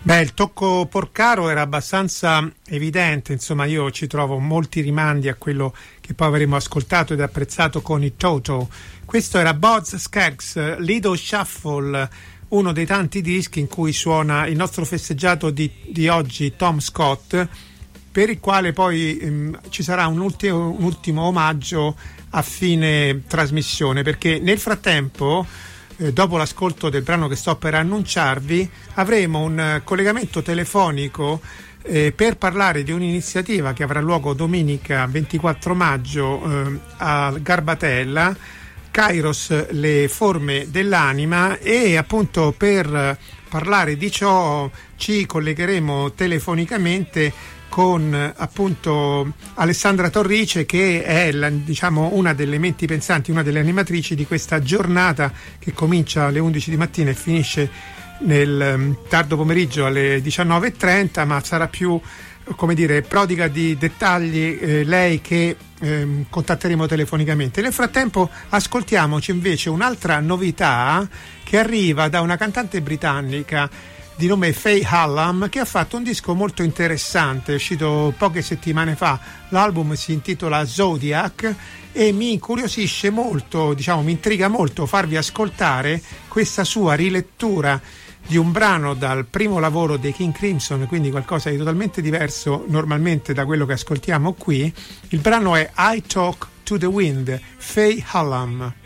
Beh, il tocco Porcaro era abbastanza evidente, insomma io ci trovo molti rimandi a quello che poi avremo ascoltato ed apprezzato con i Toto. Questo era Boz Scaggs, Lido Shuffle, uno dei tanti dischi in cui suona il nostro festeggiato di oggi Tom Scott, per il quale poi ci sarà un ultimo omaggio a fine trasmissione, perché nel frattempo dopo l'ascolto del brano che sto per annunciarvi avremo un collegamento telefonico per parlare di un'iniziativa che avrà luogo domenica 24 maggio a Garbatella, Kairos, le forme dell'anima, e appunto per parlare di ciò ci collegheremo telefonicamente con appunto Alessandra Torrice, che è una delle menti pensanti, una delle animatrici di questa giornata che comincia alle 11 di mattina e finisce nel tardo pomeriggio alle 19:30, ma sarà più, come dire, prodiga di dettagli lei, che contatteremo telefonicamente. Nel frattempo ascoltiamoci invece un'altra novità che arriva da una cantante britannica di nome Faye Hallam, che ha fatto un disco molto interessante, è uscito poche settimane fa. L'album si intitola Zodiac e mi incuriosisce molto, mi intriga molto farvi ascoltare questa sua rilettura di un brano dal primo lavoro dei King Crimson, quindi qualcosa di totalmente diverso normalmente da quello che ascoltiamo qui. Il brano è I Talk to the Wind, Faye Hallam.